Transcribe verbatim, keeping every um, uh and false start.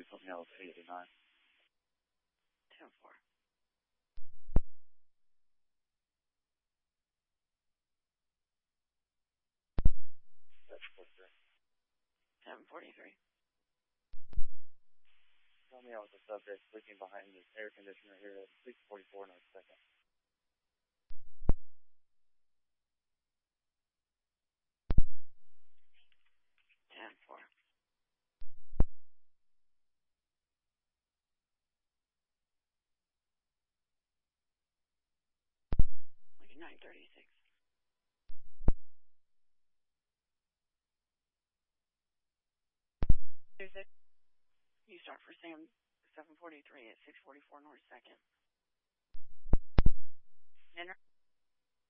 two, put me out three eighty-nine. ten four. That's forty-three. seven forty-three. Tell me out with the subject leaking behind this air conditioner here at six forty-four north second. ten four. Like nine thirty-six. You start for Sam seven forty-three at six forty-four north second. Dinner?